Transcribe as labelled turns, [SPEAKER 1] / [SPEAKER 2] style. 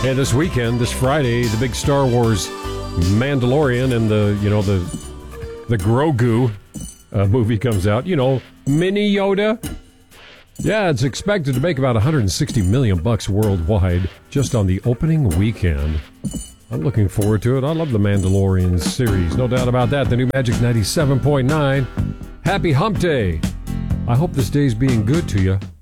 [SPEAKER 1] And this weekend, this Friday, the big Star Wars Mandalorian and the Grogu movie comes out. Mini Yoda. Yeah, it's expected to make about $160 million worldwide just on the opening weekend. I'm looking forward to it. I love the Mandalorian series. No doubt about that. The new Magic 97.9. Happy Hump Day. I hope this day's being good to you.